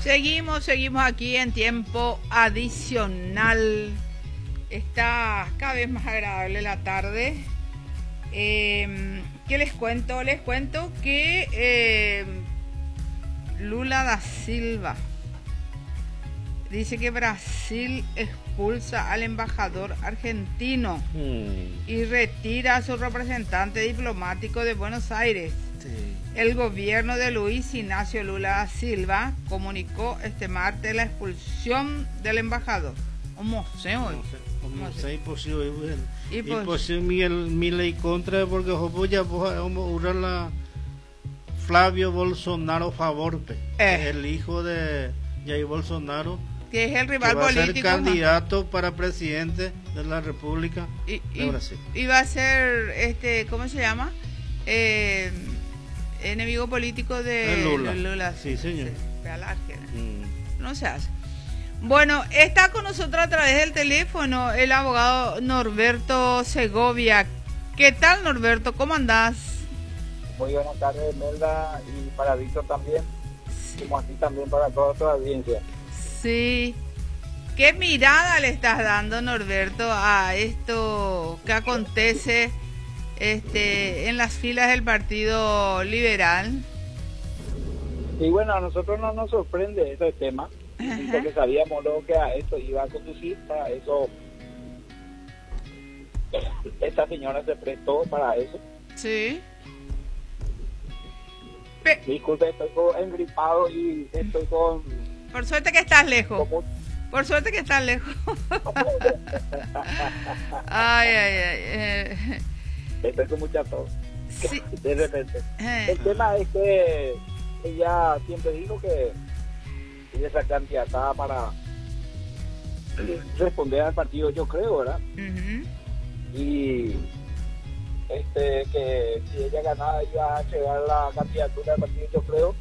Seguimos aquí en tiempo adicional. Está cada vez más agradable la tarde. ¿Qué les cuento? Les cuento que Lula da Silva dice que Brasil expulsa al embajador argentino y retira a su representante diplomático de Buenos Aires. Sí. El gobierno de Luis Ignacio Lula da Silva comunicó este martes la expulsión del embajador. ¿Cómo se hoy? No sé, imposible. Y pues, Imposible mi ley contra porque ya vamos a la Flavio Bolsonaro Favorpe, el hijo de Jair Bolsonaro, que es el rival que va político. A ser candidato para presidente de la República de Brasil. Y va a ser, ¿cómo se llama? Enemigo político de Lula. Sí, señor. No se hace. Bueno, está con nosotros a través del teléfono el abogado Norberto Segovia. ¿Qué tal, Norberto? ¿Cómo andás? Muy buenas tardes, Melda, y para Víctor también, como así también para toda tu audiencia. Sí. ¿Qué mirada le estás dando, Norberto, a esto que acontece en las filas del Partido Liberal? Y bueno, a nosotros no nos sorprende ese tema, porque sabíamos lo que a esto iba a conducir. Para eso esta señora se prestó para eso. Sí. Disculpe, estoy engripado y estoy con... Por suerte que estás lejos. Por suerte que estás lejos. Ay. Estoy con mucha tos. Sí. De repente. El tema es que ella siempre dijo que ella está candidatada para responder al partido, yo creo, ¿verdad? Y que si ella ganaba iba a llegar la candidatura del partido, yo creo.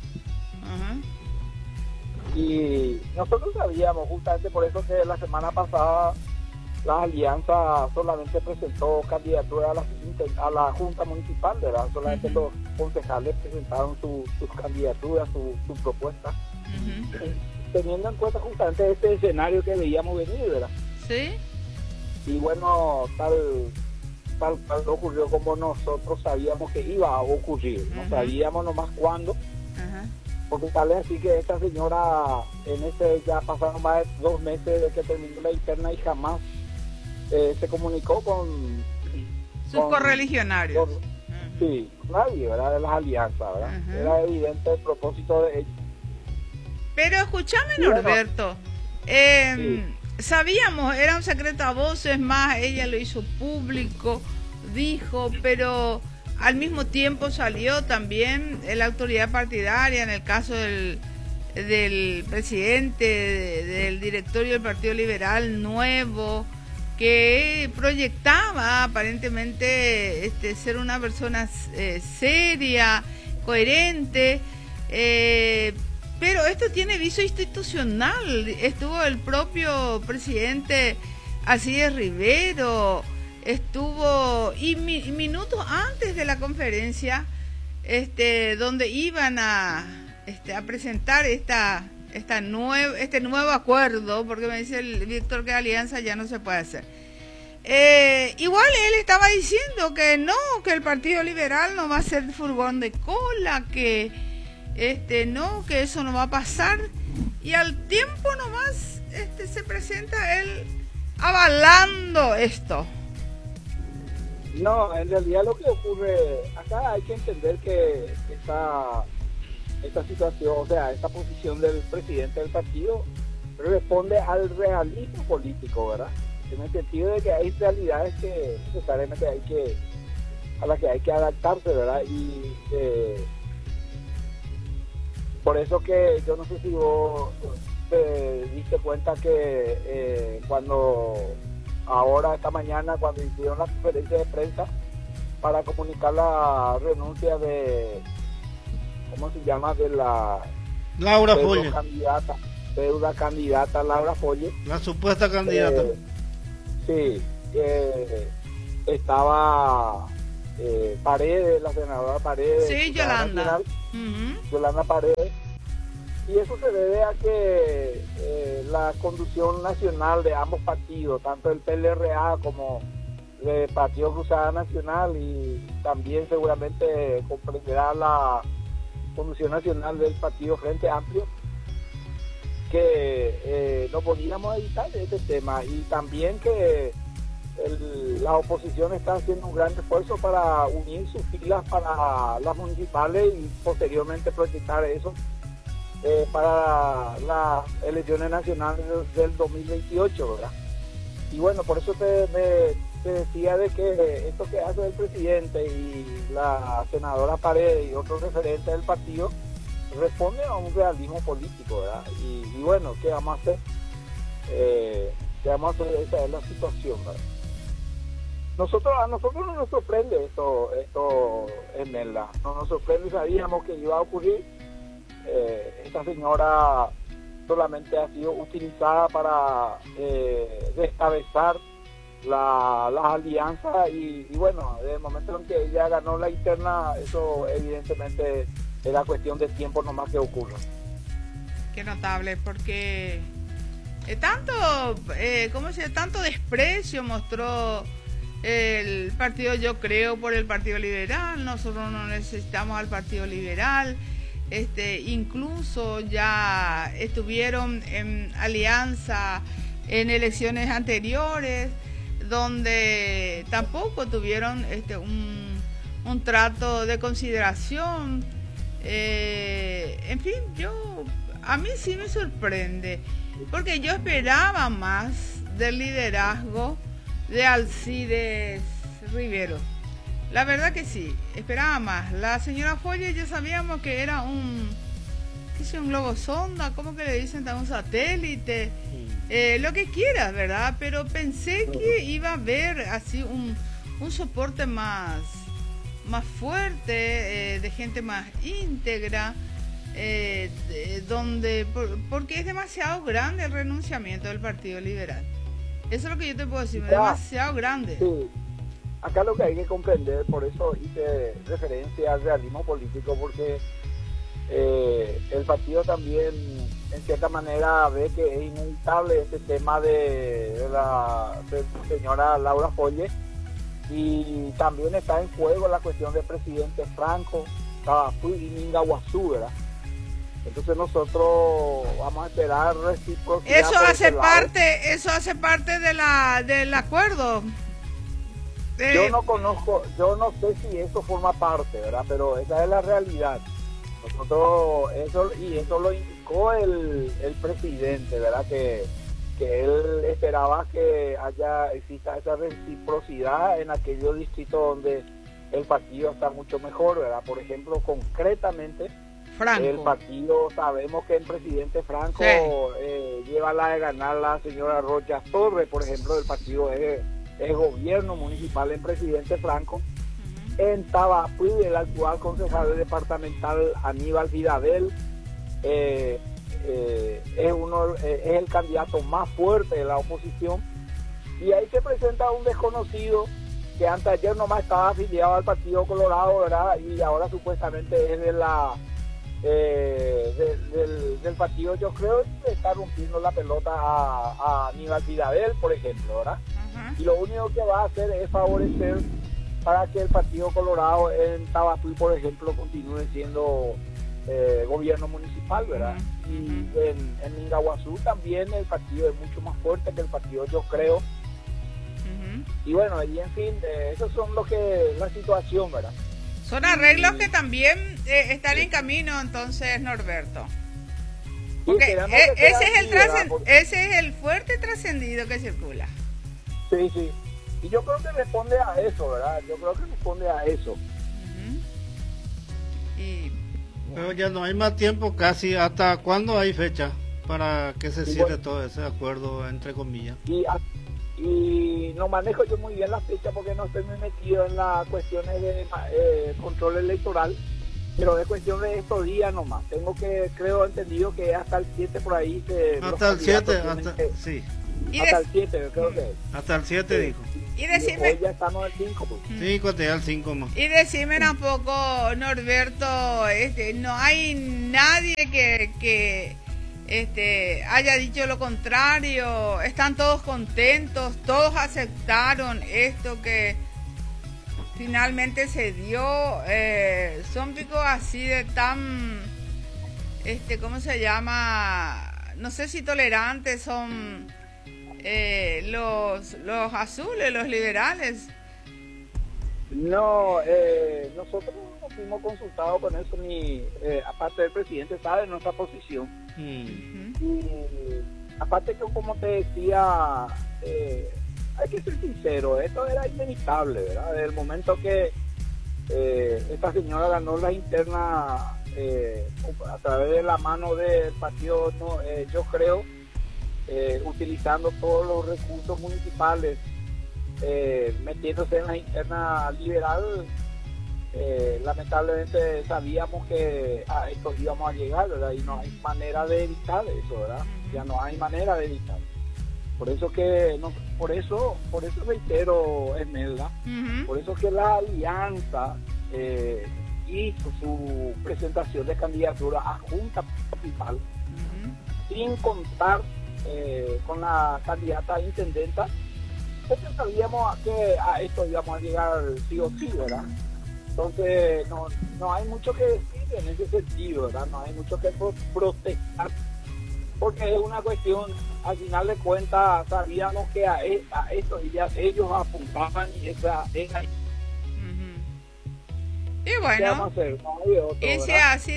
Y nosotros sabíamos, justamente por eso, que la semana pasada la alianza solamente presentó candidatura a la Junta Municipal, ¿verdad? Solamente los concejales presentaron sus candidaturas, su propuesta, teniendo en cuenta justamente este escenario que veíamos venir, ¿verdad? Sí. Y bueno, tal ocurrió como nosotros sabíamos que iba a ocurrir, no sabíamos nomás cuándo. Porque tal es así que esta señora, ya pasaron más de 2 meses desde que terminó la interna y jamás se comunicó con sus correligionarios. Sí, nadie, ¿verdad? De las alianzas, ¿verdad? Era evidente el propósito de ellos. Pero escúchame, Norberto, sabíamos, era un secreto a voces, más ella lo hizo público, dijo, pero al mismo tiempo salió también la autoridad partidaria, en el caso del presidente, del directorio del Partido Liberal nuevo, que proyectaba aparentemente ser una persona seria, coherente, pero esto tiene viso institucional. Estuvo el propio presidente Alcides Rivero, estuvo y minutos antes de la conferencia donde iban a presentar este nuevo acuerdo, porque me dice el Víctor que alianza ya no se puede hacer. Igual él estaba diciendo que no, que el Partido Liberal no va a ser furgón de cola, que no, que eso no va a pasar, y al tiempo nomás se presenta él avalando esto. No, en realidad lo que ocurre acá, hay que entender que esta situación, o sea, esta posición del presidente del partido responde al realismo político, ¿verdad? En el sentido de que hay realidades que necesariamente a las que hay que adaptarse, ¿verdad? Y por eso que yo no sé si vos te diste cuenta que esta mañana, cuando hicieron la conferencia de prensa para comunicar la renuncia de, ¿cómo se llama? De la Laura Folle, candidata Laura Folle, la supuesta candidata. Sí, estaba Paredes, la senadora Paredes, sí, Yolanda. Yolanda Paredes, Y eso se debe a que la conducción nacional de ambos partidos, tanto el PLRA como el Partido Cruzada Nacional, y también seguramente comprenderá la conducción nacional del Partido Frente Amplio, que no podíamos evitar este tema, y también que la oposición está haciendo un gran esfuerzo para unir sus filas para las municipales y posteriormente proyectar eso para las elecciones nacionales del 2028, ¿verdad? Y bueno, por eso te decía de que esto que hace el presidente y la senadora Paredes y otros referentes del partido responde a un realismo político, ¿verdad? Y bueno, ¿qué vamos a hacer? Esa es la situación, ¿verdad? A nosotros no nos sorprende esto en Melda, no nos sorprende, sabíamos que iba a ocurrir. Esta señora solamente ha sido utilizada para descabezar las alianzas y bueno, desde el momento en que ella ganó la interna, eso evidentemente era cuestión de tiempo nomás que ocurra. Qué notable, porque tanto desprecio mostró el partido, yo creo, por el Partido Liberal. Nosotros no necesitamos al Partido Liberal. Incluso ya estuvieron en alianza en elecciones anteriores, donde tampoco tuvieron un trato de consideración. En fin, a mí sí me sorprende, porque yo esperaba más del liderazgo de Alcides Rivero. La verdad que sí, esperaba más. La señora Folle ya sabíamos que era un globo sonda, ¿cómo que le dicen? Un satélite, lo que quieras, ¿verdad? Pero pensé que iba a haber así un soporte más fuerte, de gente más íntegra, porque es demasiado grande el renunciamiento del Partido Liberal. Eso es lo que yo te puedo decir, es demasiado grande. Sí. Acá lo que hay que comprender, por eso hice referencia al realismo político, porque el partido también en cierta manera ve que es inevitable este tema de la señora Laura Folle, y también está en juego la cuestión del presidente Franco, Tabapú y Mingaguazú, ¿verdad? Entonces nosotros vamos a esperar reciprocidad. Eso hace parte del acuerdo. Yo no sé si eso forma parte, ¿verdad? Pero esa es la realidad. Nosotros, eso lo indicó el presidente, ¿verdad? Que él esperaba que exista esa reciprocidad en aquellos distritos donde el partido está mucho mejor, ¿verdad? Por ejemplo, concretamente, Franco. El partido, sabemos que el presidente Franco lleva la de ganar la señora Rocha Torres, por ejemplo, del partido es gobierno municipal en presidente Franco. En Tabapú, el actual concejal departamental Aníbal Vidabel es el candidato más fuerte de la oposición, y ahí se presenta un desconocido que anteayer nomás estaba afiliado al Partido Colorado, ¿verdad? Y ahora supuestamente es del partido, yo creo, que está rompiendo la pelota a Aníbal Vidabel, por ejemplo, ¿verdad? Y lo único que va a hacer es favorecer para que el Partido Colorado en Tabapú, por ejemplo, continúe siendo gobierno municipal, ¿verdad? Y en Mingaguazú también el partido es mucho más fuerte que el partido, yo creo. Y bueno, y en fin, esos son la situación, ¿verdad? Son arreglos que también están en camino, entonces, Norberto. Porque ese es el fuerte trascendido que circula. Sí, sí. Y yo creo que responde a eso, ¿verdad? Pero ya no hay más tiempo casi. ¿Hasta cuándo hay fecha para que se cierre todo ese acuerdo, entre comillas? Y no manejo yo muy bien la fecha porque no estoy muy metido en las cuestiones de control electoral, pero es cuestión de estos días nomás. Creo entendido que hasta el 7 por ahí. Hasta el 7, sí. Hasta el 7, creo que es. Hasta el 7 dijo. Y decime, ya estamos al 5, pues. Sí, cotea al 5 más. Y decime tampoco, Norberto, no hay nadie que haya dicho lo contrario. Están todos contentos, todos aceptaron esto que finalmente se dio. Son picos así de tan, ¿cómo se llama? No sé si tolerantes son los azules, los liberales. No, nosotros no fuimos consultados con eso, ni aparte del presidente sabe nuestra posición. Y aparte que, como te decía, hay que ser sincero, esto era inevitable, ¿verdad? Desde el momento que esta señora ganó la interna a través de la mano del partido, yo creo, utilizando todos los recursos municipales, metiéndose en la interna liberal, lamentablemente sabíamos que a esto íbamos a llegar, ¿verdad? Y no hay manera de evitar eso, ¿verdad? Ya no hay manera de evitar. Por eso reitero, Esmeralda, por eso que la alianza hizo su presentación de candidatura a Junta Municipal, sin contar con la candidata a intendenta, porque sabíamos que a esto íbamos a llegar sí o sí, ¿verdad? Entonces no hay mucho que decir en ese sentido, ¿verdad? No hay mucho que protestar, porque es una cuestión, al final de cuentas sabíamos que a esto ya ellos apuntaban, y esa es ahí. Y bueno, y si así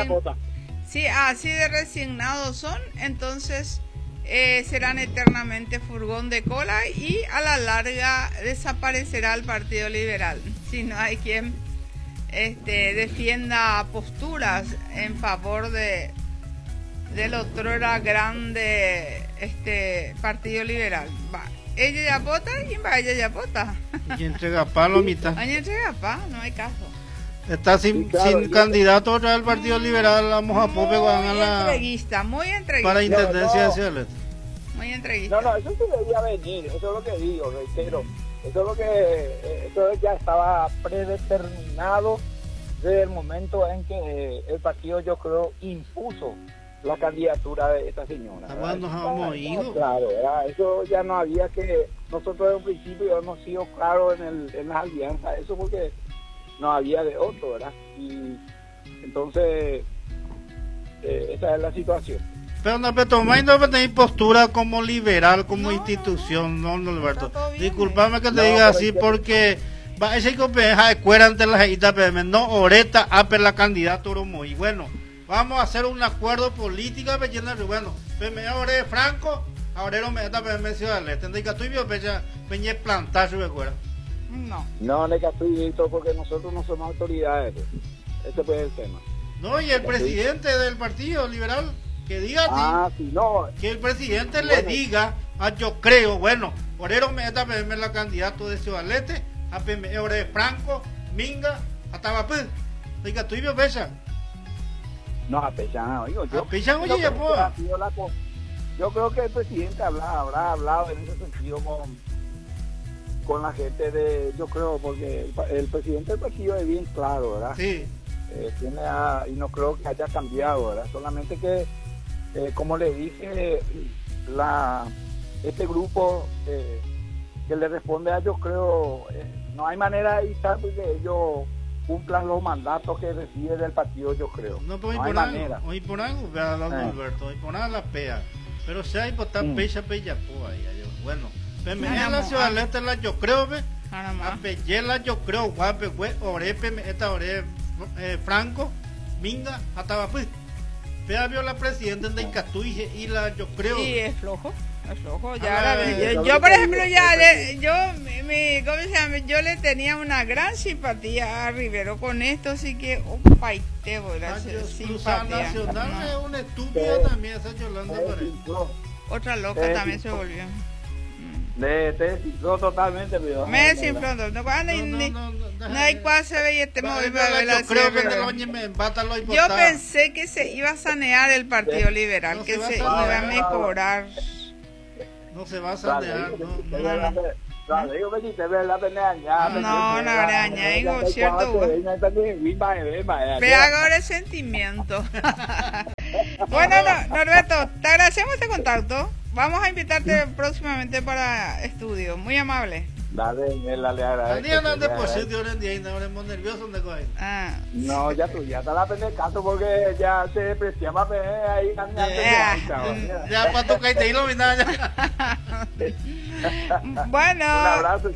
de resignados son, entonces serán eternamente furgón de cola, y a la larga desaparecerá el Partido Liberal si no hay quien defienda posturas en favor del otrora grande Partido Liberal. Va, ella ya vota y va, ella ya vota. Y entrega palo a mitad. Ella entrega pa, no hay caso. Está sin candidato otra del Partido Liberal, vamos a Pope muy entreguista. Para intendencia de Ciudad. Muy entreguista. No, eso se debía venir, eso es lo que digo, reitero. Eso ya estaba predeterminado desde el momento en que el partido, yo creo, impuso la candidatura de esta señora. Claro, eso ya no había que... Nosotros desde un principio hemos sido claros en las alianzas, eso porque no había de otro, ¿verdad? Y entonces esa es la situación. Pero no tener postura como liberal, como institución, no, Alberto. Disculpame que te diga así, porque va ese que de cuera ante la gente, pero no ahorita ape la candidatura muy bueno. Vamos a hacer un acuerdo político, bueno, me ahora Franco, ahora no me está me Ciudad del Este, que tú y yo peñé plantar su cuera. No, que estoy porque nosotros no somos autoridades. Ese fue el tema. No, y el presidente del Partido Liberal que diga que el presidente le diga yo creo, bueno, Orero me está la candidato de Ciudad del Este, a Ore Franco, Minga, hasta Tapapú. Diga tú y yo pecha. No, a Pechán, oye, yo creo que el presidente habrá hablado en ese sentido con la gente yo creo, porque el presidente del partido es bien claro, ¿verdad? Sí. Y no creo que haya cambiado, ¿verdad? Solamente que, como le dije, este grupo que le responde a, yo creo, no hay manera de evitar porque ellos cumplan los mandatos que recibe del partido, yo creo. No hay manera. Hoy por algo, Alberto, hoy por nada la pea. Pero si hay botar pecha, bueno, en la Ciudad del Este, yo creo, a Peyela, yo creo, guape, güey, Orepe, Franco, Minga, hasta Tapapú. Pea vio la presidenta de Incatuije y yo creo. Sí, es flojo. Yo por ejemplo ¿cómo se llama? Yo le tenía una gran simpatía a Rivero con esto, así que te voy a hacer simpatía. Nacional es una estúpida también, esa Yolanda otra loca también se volvió. Te desinfló totalmente, pero me desinfló, no hay cual se ve este movimiento. Yo pensé que se iba a sanear el Partido Liberal, que se iba a mejorar. No se va a sanear, digo que si te ve la peneaña. No, la araña, digo, cierto. Pero ahora el sentimiento. Bueno, Norberto, te agradecemos este contacto. Vamos a invitarte próximamente para estudio. Muy amable. Dale, le agradezco. El día no es deposito, ahora en día y no estamos nerviosos de coger. No, ya tú, ya te la pende caso porque ya se deprecia más ahí ya para tu caite y lo ya. Bueno, un abrazo,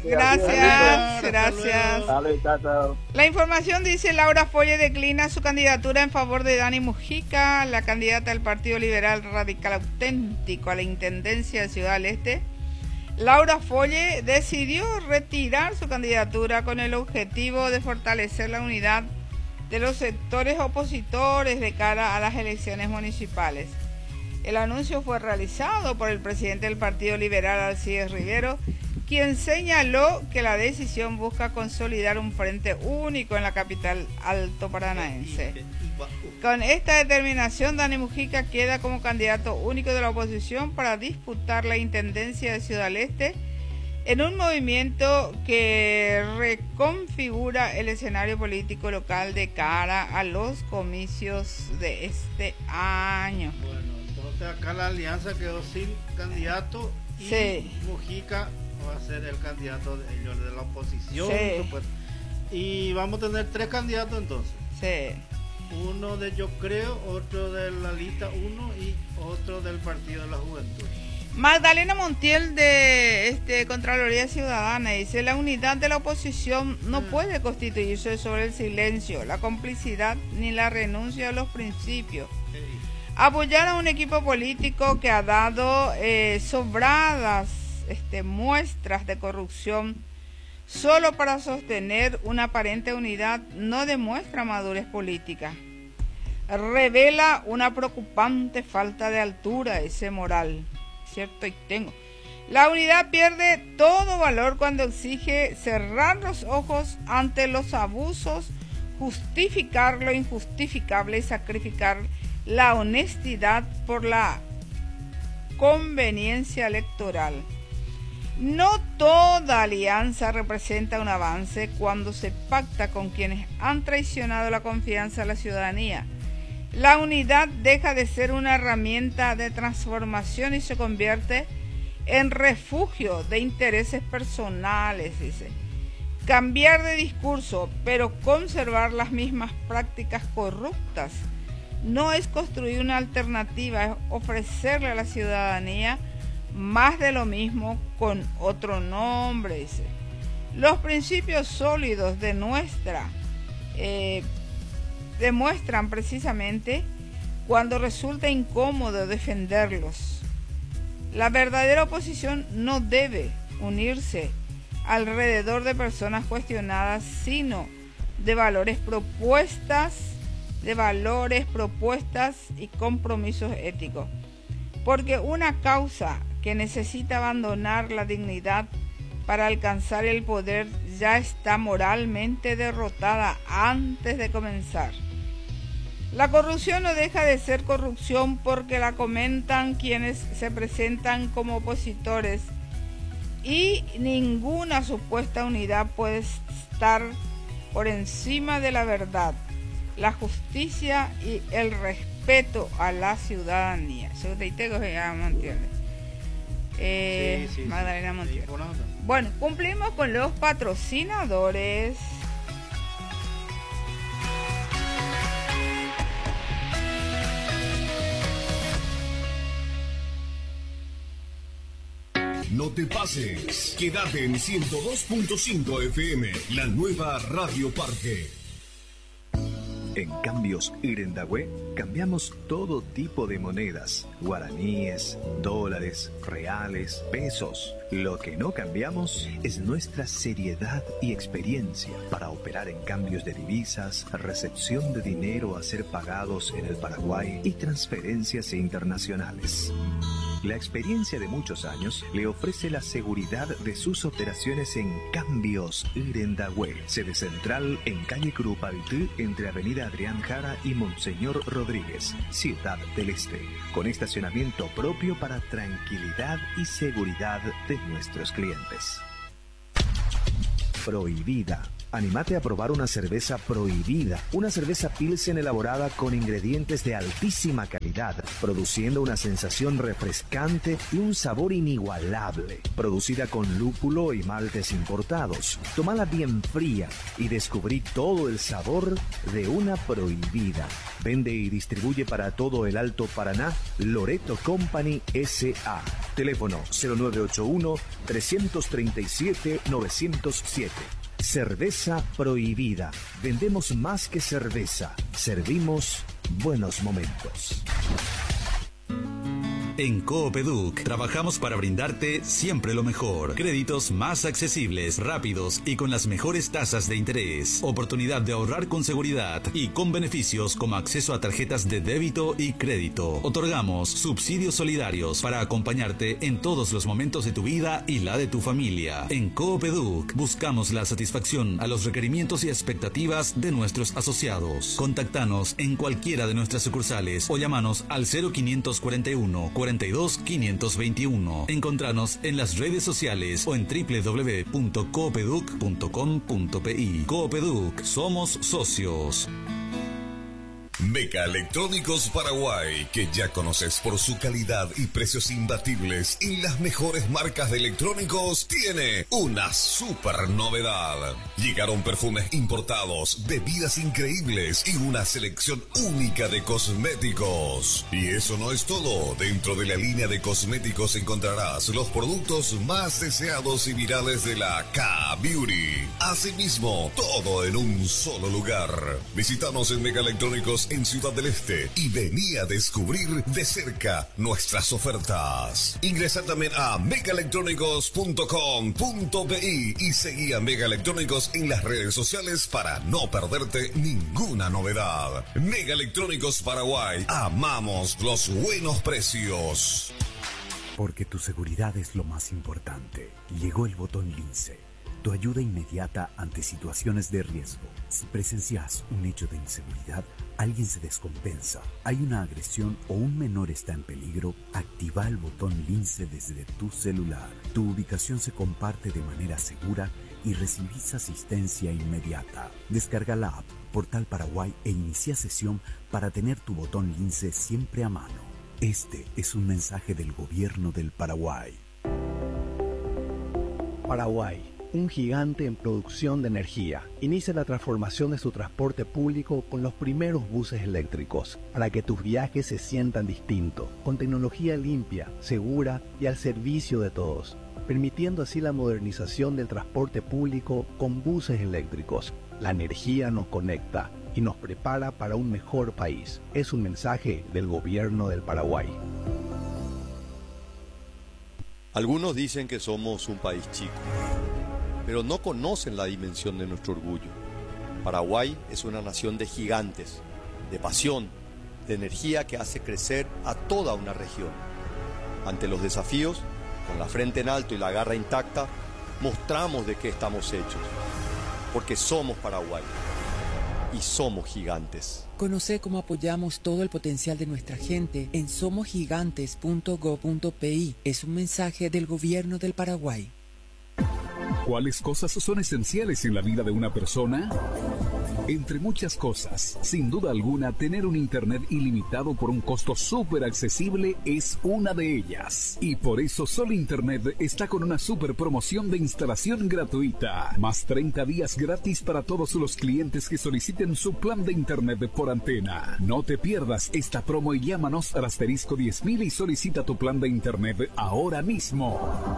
gracias. Dale, chao. La información dice: Laura Folle declina su candidatura en favor de Dani Mujica, la candidata del Partido Liberal Radical Auténtico a la Intendencia de Ciudad del Este. Laura Folle decidió retirar su candidatura con el objetivo de fortalecer la unidad de los sectores opositores de cara a las elecciones municipales. El anuncio fue realizado por el presidente del Partido Liberal, Alcides Rivero, quien señaló que la decisión busca consolidar un frente único en la capital alto paranaense. Con esta determinación, Dani Mujica queda como candidato único de la oposición para disputar la intendencia de Ciudad del Este en un movimiento que reconfigura el escenario político local de cara a los comicios de este año. Bueno, entonces acá la alianza quedó sin candidato y sí. Mujica va a ser el candidato de ellos de la oposición. Sí. Y vamos a tener 3 candidatos entonces. Sí. Uno de Yo Creo, otro de la lista 1 y otro del Partido de la Juventud. Magdalena Montiel de Contraloría Ciudadana dice: la unidad de la oposición no puede constituirse sobre el silencio, la complicidad ni la renuncia a los principios. Apoyar a un equipo político que ha dado sobradas muestras de corrupción solo para sostener una aparente unidad no demuestra madurez política. Revela una preocupante falta de altura ese moral. ¿Cierto? Y tengo. La unidad pierde todo valor cuando exige cerrar los ojos ante los abusos, justificar lo injustificable y sacrificar la honestidad por la conveniencia electoral. No toda alianza representa un avance cuando se pacta con quienes han traicionado la confianza de la ciudadanía. La unidad deja de ser una herramienta de transformación y se convierte en refugio de intereses personales, dice. Cambiar de discurso, pero conservar las mismas prácticas corruptas, no es construir una alternativa, es ofrecerle a la ciudadanía más de lo mismo con otro nombre, dice. Los principios sólidos de nuestra demuestran precisamente cuando resulta incómodo defenderlos. La verdadera oposición no debe unirse alrededor de personas cuestionadas, sino de valores propuestas y compromisos éticos. Porque una causa que necesita abandonar la dignidad para alcanzar el poder ya está moralmente derrotada antes de comenzar. La corrupción no deja de ser corrupción porque la comentan quienes se presentan como opositores y ninguna supuesta unidad puede estar por encima de la verdad, la justicia y el respeto a la ciudadanía. Magdalena Montiel. Bueno, cumplimos con los patrocinadores. No te pases, quédate en 102.5 FM, la nueva Radio Parque. En Cambios Irendahue cambiamos todo tipo de monedas, guaraníes, dólares, reales, pesos. Lo que no cambiamos es nuestra seriedad y experiencia para operar en cambios de divisas, recepción de dinero a ser pagados en el Paraguay y transferencias internacionales. La experiencia de muchos años le ofrece la seguridad de sus operaciones en Cambios Irendahue, sede central en calle Curupaytí, entre avenida Adrián Jara y Monseñor Rodríguez, Ciudad del Este, con estacionamiento propio para tranquilidad y seguridad de nuestros clientes. Prohibida. Anímate a probar una cerveza Prohibida, una cerveza Pilsen elaborada con ingredientes de altísima calidad, produciendo una sensación refrescante y un sabor inigualable. Producida con lúpulo y maltes importados. Tómala bien fría y descubrí todo el sabor de una Prohibida. Vende y distribuye para todo el Alto Paraná Loreto Company S.A. Teléfono 0981-337-907. Cerveza Prohibida. Vendemos más que cerveza. Servimos buenos momentos. En Coopeduc trabajamos para brindarte siempre lo mejor. Créditos más accesibles, rápidos y con las mejores tasas de interés. Oportunidad de ahorrar con seguridad y con beneficios como acceso a tarjetas de débito y crédito. Otorgamos subsidios solidarios para acompañarte en todos los momentos de tu vida y la de tu familia. En Coopeduc buscamos la satisfacción a los requerimientos y expectativas de nuestros asociados. Contactanos en cualquiera de nuestras sucursales o llamanos al 0541 42 521. Encontranos en las redes sociales o en www.coopeduc.com.pi. Coopeduc, somos socios. Meca Electrónicos Paraguay, que ya conoces por su calidad y precios imbatibles y las mejores marcas de electrónicos, tiene una super novedad. Llegaron perfumes importados, bebidas increíbles y una selección única de cosméticos. Y eso no es todo. Dentro de la línea de cosméticos encontrarás los productos más deseados y virales de la K-Beauty. Asimismo, todo en un solo lugar. Visítanos en Meca Electrónicos en Ciudad del Este y vení a descubrir de cerca nuestras ofertas. Ingresa también a megaelectrónicos.com.pi y seguí a Mega Electrónicos en las redes sociales para no perderte ninguna novedad. Mega Electrónicos Paraguay, amamos los buenos precios. Porque tu seguridad es lo más importante. Llegó el botón Lince, tu ayuda inmediata ante situaciones de riesgo. Si presencias un hecho de inseguridad, alguien se descompensa, hay una agresión o un menor está en peligro, activa el botón Lince desde tu celular. Tu ubicación se comparte de manera segura y recibís asistencia inmediata. Descarga la app Portal Paraguay e inicia sesión para tener tu botón Lince siempre a mano. Este es un mensaje del Gobierno del Paraguay. Paraguay, un gigante en producción de energía, inicia la transformación de su transporte público con los primeros buses eléctricos, para que tus viajes se sientan distintos, con tecnología limpia, segura y al servicio de todos, permitiendo así la modernización del transporte público con buses eléctricos. La energía nos conecta y nos prepara para un mejor país. Es un mensaje del Gobierno del Paraguay. Algunos dicen que somos un país chico, pero no conocen la dimensión de nuestro orgullo. Paraguay es una nación de gigantes, de pasión, de energía que hace crecer a toda una región. Ante los desafíos, con la frente en alto y la garra intacta, mostramos de qué estamos hechos, porque somos Paraguay y somos gigantes. Conoce cómo apoyamos todo el potencial de nuestra gente en somosgigantes.go.pi. Es un mensaje del Gobierno del Paraguay. ¿Cuáles cosas son esenciales en la vida de una persona? Entre muchas cosas, sin duda alguna, tener un internet ilimitado por un costo súper accesible es una de ellas. Y por eso Sol Internet está con una súper promoción de instalación gratuita. Más 30 días gratis para todos los clientes que soliciten su plan de internet por antena. No te pierdas esta promo y llámanos al asterisco 10.000 y solicita tu plan de internet ahora mismo.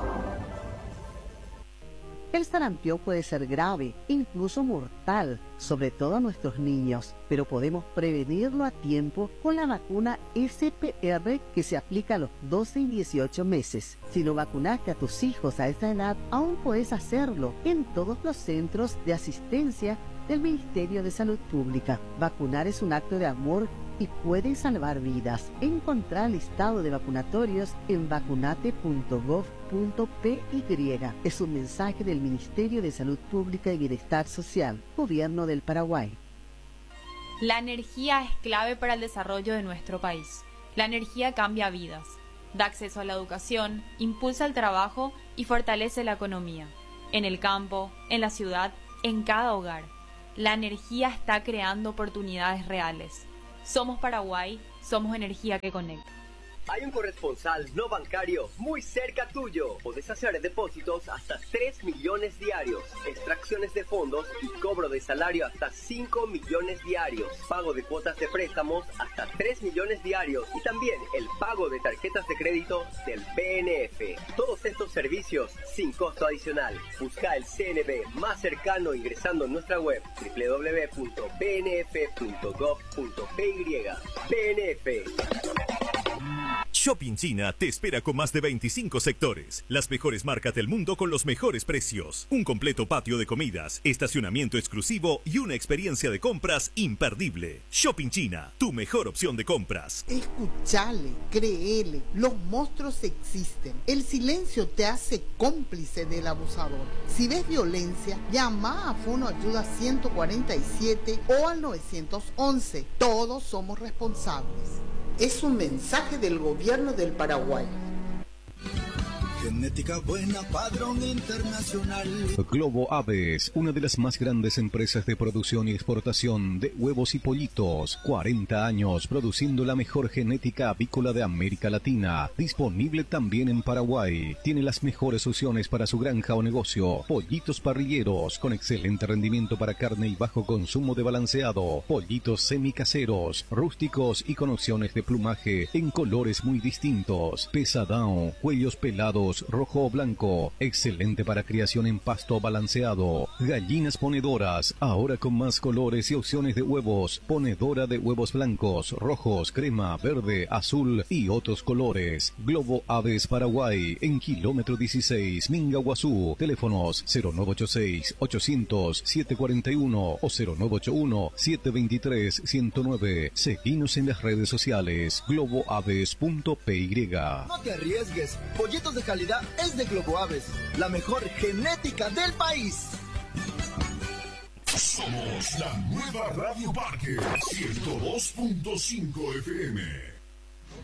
El sarampión puede ser grave, incluso mortal, sobre todo a nuestros niños, pero podemos prevenirlo a tiempo con la vacuna SPR que se aplica a los 12 y 18 meses. Si no vacunaste a tus hijos a esa edad, aún puedes hacerlo en todos los centros de asistencia del Ministerio de Salud Pública. Vacunar es un acto de amor y puede salvar vidas. Encontrar el listado de vacunatorios en vacunate.gov.py. Es un mensaje del Ministerio de Salud Pública y Bienestar Social, Gobierno del Paraguay. La energía es clave para el desarrollo de nuestro país. La energía cambia vidas, da acceso a la educación, impulsa el trabajo y fortalece la economía. en el campo, en la ciudad, en cada hogar. La energía está creando oportunidades reales. Somos Paraguay, somos energía que conecta. Hay un corresponsal no bancario muy cerca tuyo. Podés hacer depósitos hasta 3 millones diarios, extracciones de fondos y cobro de salario hasta 5 millones diarios, pago de cuotas de préstamos hasta 3 millones diarios y también el pago de tarjetas de crédito del BNF. Todos estos servicios sin costo adicional. Busca el CNB más cercano ingresando en nuestra web www.bnf.gov.py. BNF. Shopping China te espera con más de 25 sectores, las mejores marcas del mundo con los mejores precios, un completo patio de comidas, estacionamiento exclusivo y una experiencia de compras imperdible. Shopping China, tu mejor opción de compras. Escuchale, créele, los monstruos existen. El silencio te hace cómplice del abusador. Si ves violencia, llama a Fono Ayuda 147 o al 911. Todos somos responsables. Es un mensaje del gobierno del Paraguay. Genética buena, padrón internacional. Globo Aves, una de las más grandes empresas de producción y exportación de huevos y pollitos. 40 años produciendo la mejor genética avícola de América Latina. Disponible también en Paraguay. Tiene las mejores opciones para su granja o negocio. Pollitos parrilleros con excelente rendimiento para carne y bajo consumo de balanceado. Pollitos semicaseros, rústicos y con opciones de plumaje en colores muy distintos. Pesadão, cuellos pelados, rojo o blanco, excelente para criación en pasto balanceado. Gallinas ponedoras, ahora con más colores y opciones de huevos. Ponedora de huevos blancos, rojos, crema, verde, azul y otros colores. Globo Aves Paraguay, en kilómetro 16, Mingaguazú. Teléfonos 0986-800-741 o 0981-723-109. Seguinos en las redes sociales, globoaves.py. No te arriesgues, pollitos de calidad es de Globo Aves, la mejor genética del país. Somos la nueva Radio Parque 102.5 FM.